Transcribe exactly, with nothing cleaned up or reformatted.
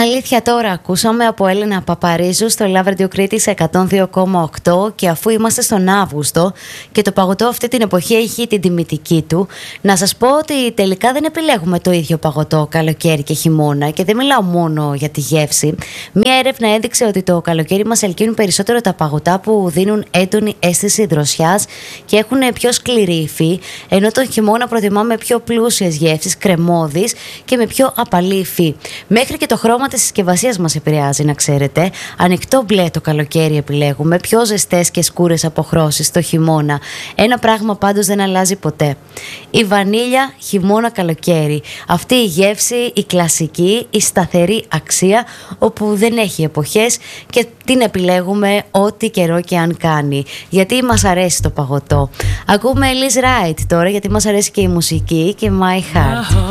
Αλήθεια τώρα ακούσαμε από Έλενα Παπαρίζου στο Love Radio Κρήτης εκατόν δύο κόμμα οκτώ, και αφού είμαστε στον Αύγουστο και το παγωτό αυτή την εποχή έχει την τιμητική του, να σας πω ότι τελικά δεν επιλέγουμε το ίδιο παγωτό καλοκαίρι και χειμώνα, και δεν μιλάω μόνο για τη γεύση. Μία έρευνα έδειξε ότι το καλοκαίρι μας ελκύουν περισσότερο τα παγωτά που δίνουν έντονη αίσθηση δροσιάς και έχουν πιο σκληρή υφή, ενώ τον χειμώνα προτιμάμε πιο πλούσιες γεύσεις, κρεμώδεις και με πιο απαλή υφή. Μέχρι και το χρώμα της συσκευασίας μας επηρεάζει, να ξέρετε. Ανοιχτό μπλε το καλοκαίρι επιλέγουμε, πιο ζεστές και σκούρες αποχρώσεις το χειμώνα. Ένα πράγμα πάντως δεν αλλάζει ποτέ: η βανίλια χειμώνα-καλοκαίρι. Αυτή η γεύση, η κλασική, η σταθερή αξία, όπου δεν έχει εποχές και την επιλέγουμε ό,τι καιρό και αν κάνει. Γιατί μας αρέσει το παγωτό. Ακούμε Elise Wright τώρα, γιατί μας αρέσει και η μουσική, και My Heart.